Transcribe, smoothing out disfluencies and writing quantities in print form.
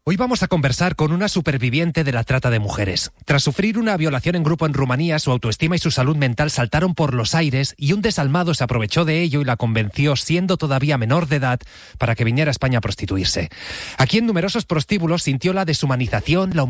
Hoy vamos a conversar con una superviviente de la trata de mujeres. Tras sufrir una violación en grupo en Rumanía, su autoestima y su salud mental saltaron por los aires y un desalmado se aprovechó de ello y la convenció, siendo todavía menor de edad, para que viniera a España a prostituirse. Aquí en numerosos prostíbulos sintió la deshumanización, la